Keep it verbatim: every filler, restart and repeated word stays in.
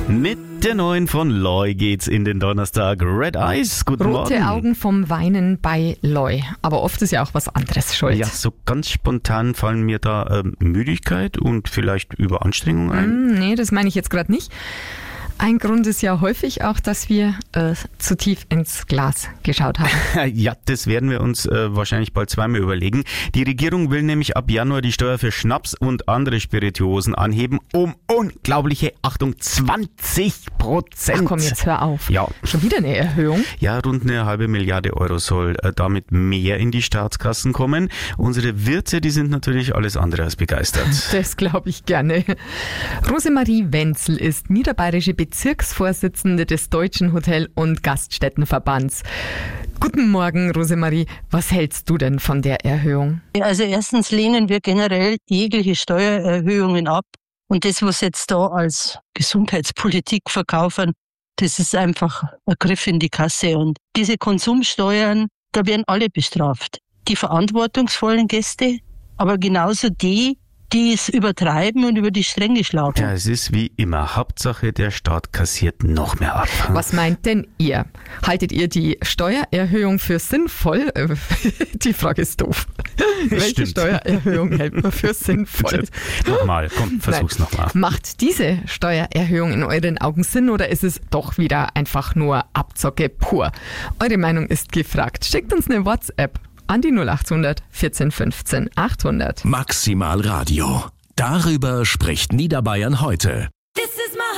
Mit der neuen von Loy geht's in den Donnerstag. Red Eyes, guten Rote Morgen. Augen vom Weinen bei Loy. Aber oft ist ja auch was anderes schuld. Ja, so ganz spontan fallen mir da ähm, Müdigkeit und vielleicht Überanstrengung ein. Hm, nee, das meine ich jetzt gerade nicht. Ein Grund ist ja häufig auch, dass wir äh, zu tief ins Glas geschaut haben. Ja, das werden wir uns äh, wahrscheinlich bald zweimal überlegen. Die Regierung will nämlich ab Januar die Steuer für Schnaps und andere Spirituosen anheben um unglaubliche, Achtung, zwanzig Prozent. Ach komm, jetzt hör auf. Ja. Schon wieder eine Erhöhung? Ja, rund eine halbe Milliarde Euro soll äh, damit mehr in die Staatskassen kommen. Unsere Wirte, die sind natürlich alles andere als begeistert. Das glaube ich gerne. Rosemarie Wenzel ist niederbayerische Bezirksvorsitzende des Deutschen Hotel- und Gaststättenverbands. Guten Morgen, Rosemarie. Was hältst du denn von der Erhöhung? Also erstens lehnen wir generell jegliche Steuererhöhungen ab. Und das, was jetzt da als Gesundheitspolitik verkaufen, das ist einfach ein Griff in die Kasse. Und diese Konsumsteuern, da werden alle bestraft. Die verantwortungsvollen Gäste, aber genauso die, die es übertreiben und über die Stränge schlagen. Ja, es ist wie immer. Hauptsache, der Staat kassiert noch mehr ab. Was meint denn ihr? Haltet ihr die Steuererhöhung für sinnvoll? Die Frage ist doof. Welche Stimmt. Steuererhöhung hält man für sinnvoll? Nochmal, komm, versuch's nochmal. Macht diese Steuererhöhung in euren Augen Sinn oder ist es doch wieder einfach nur Abzocke pur? Eure Meinung ist gefragt. Schickt uns eine WhatsApp an die null acht hundert vierzehn fünfzehn achthundert. Maximal Radio. Darüber spricht Niederbayern heute.